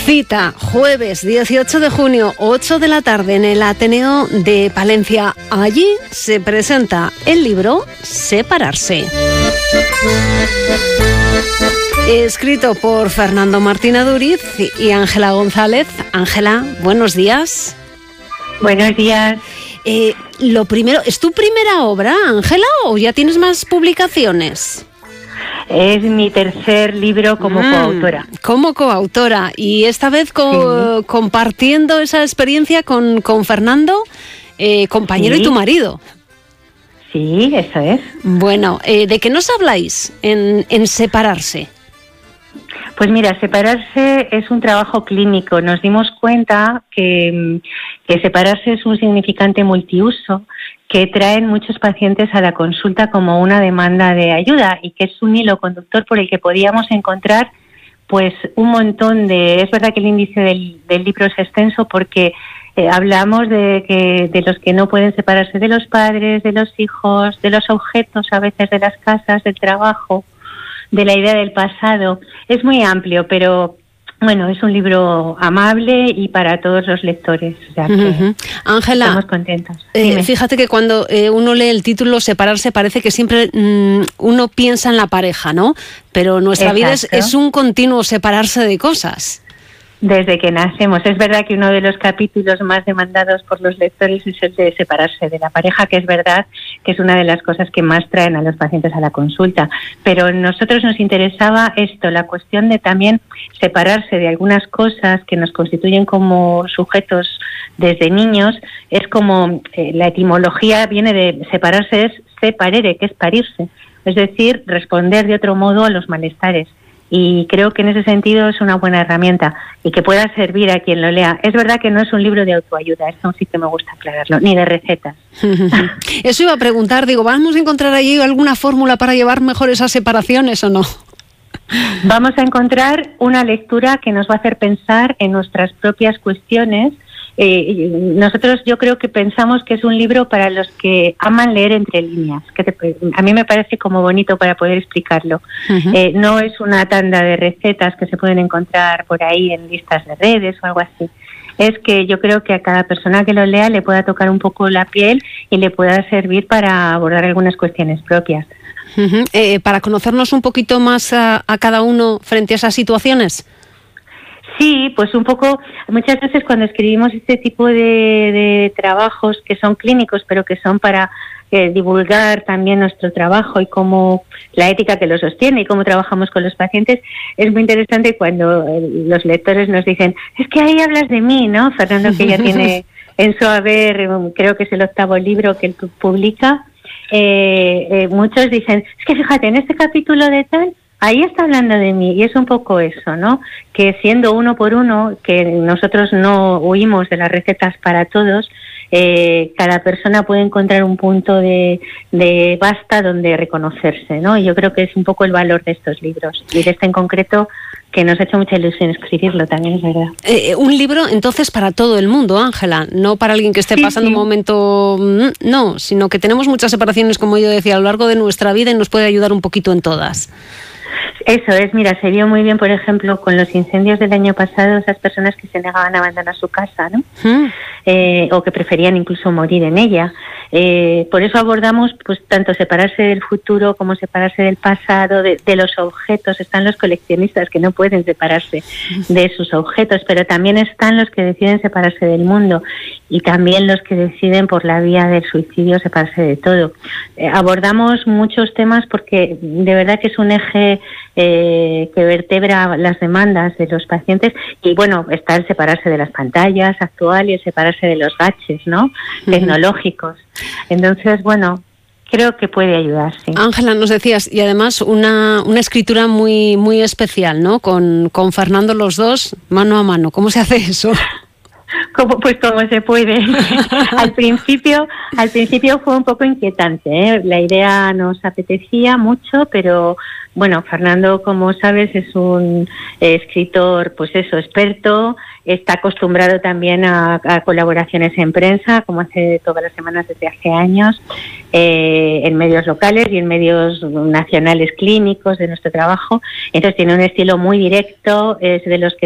Cita jueves 18 de junio, 8 de la tarde en el Ateneo de Palencia. Allí se presenta el libro Separarse. Escrito por Fernando Martín Aduriz y Ángela González. Ángela, buenos días. Buenos días. Lo primero, ¿es tu primera obra, Ángela, o ya tienes más publicaciones? Es mi tercer libro como coautora. Como coautora. Y esta vez compartiendo esa experiencia con Fernando, compañero y tu marido. Sí, eso es. Bueno, ¿de qué nos habláis en Separarse? Pues mira, Separarse es un trabajo clínico. Nos dimos cuenta que separarse es un significante multiuso que traen muchos pacientes a la consulta como una demanda de ayuda y que es un hilo conductor por el que podíamos encontrar pues un montón de... Es verdad que el índice del libro es extenso porque hablamos de los que no pueden separarse de los padres, de los hijos, de los objetos a veces de las casas, del trabajo, de la idea del pasado. Es muy amplio, pero bueno, es un libro amable y para todos los lectores. O sea que Ángela, estamos contentos. Fíjate que cuando uno lee el título Separarse parece que siempre uno piensa en la pareja, ¿no? Pero nuestra vida es un continuo separarse de cosas. Desde que nacemos. Es verdad que uno de los capítulos más demandados por los lectores es el de separarse de la pareja, que es verdad que es una de las cosas que más traen a los pacientes a la consulta. Pero a nosotros nos interesaba esto, la cuestión de también separarse de algunas cosas que nos constituyen como sujetos desde niños. Es como la etimología viene de separarse, es separere, que es parirse. Es decir, responder de otro modo a los malestares. Y creo que en ese sentido es una buena herramienta y que pueda servir a quien lo lea. Es verdad que no es un libro de autoayuda, eso sí que me gusta aclararlo, ni de recetas. Eso iba a preguntar, digo, ¿vamos a encontrar allí alguna fórmula para llevar mejor esas separaciones o no? Vamos a encontrar una lectura que nos va a hacer pensar en nuestras propias cuestiones. Nosotros yo creo que pensamos que es un libro para los que aman leer entre líneas, a mí me parece como bonito para poder explicarlo. No es una tanda de recetas que se pueden encontrar por ahí en listas de redes o algo así. Es que yo creo que a cada persona que lo lea le pueda tocar un poco la piel y le pueda servir para abordar algunas cuestiones propias. Para conocernos un poquito más a cada uno frente a esas situaciones. Sí, pues un poco, muchas veces cuando escribimos este tipo de trabajos que son clínicos, pero que son para divulgar también nuestro trabajo y cómo la ética que lo sostiene y cómo trabajamos con los pacientes, es muy interesante cuando los lectores nos dicen, es que ahí hablas de mí, ¿no? Fernando, que ya tiene en su haber, creo que es el 8º libro que él publica, muchos dicen, es que fíjate, en este capítulo de tal, ahí está hablando de mí, y es un poco eso, ¿no? Que siendo uno por uno, que nosotros no huimos de las recetas para todos, cada persona puede encontrar un punto de basta donde reconocerse, ¿no? Y yo creo que es un poco el valor de estos libros, y de este en concreto, que nos ha hecho mucha ilusión escribirlo, también es verdad. Un libro, entonces, para todo el mundo, Ángela, no para alguien que esté pasando un momento, no, sino que tenemos muchas separaciones, como yo decía, a lo largo de nuestra vida y nos puede ayudar un poquito en todas. Eso es, mira, se vio muy bien, por ejemplo, con los incendios del año pasado, esas personas que se negaban a abandonar su casa, ¿no? O que preferían incluso morir en ella. Por eso abordamos pues tanto separarse del futuro como separarse del pasado, de los objetos. Están los coleccionistas que no pueden separarse de sus objetos, pero también están los que deciden separarse del mundo y también los que deciden por la vía del suicidio separarse de todo. Abordamos muchos temas porque de verdad que es un eje que vertebra las demandas de los pacientes y bueno, está el separarse de las pantallas actual y el separarse de los gadgets, ¿no? Tecnológicos. Entonces, bueno, creo que puede ayudar, sí. Ángela, nos decías, y además una escritura muy, muy especial, ¿no? Con Fernando los dos, mano a mano. ¿Cómo se hace eso? Pues como se puede. Al principio fue un poco inquietante, ¿eh? La idea nos apetecía mucho, pero bueno, Fernando, como sabes, es un escritor, pues eso, experto, está acostumbrado también a colaboraciones en prensa, como hace todas las semanas desde hace años, en medios locales y en medios nacionales clínicos de nuestro trabajo. Entonces tiene un estilo muy directo, es de los que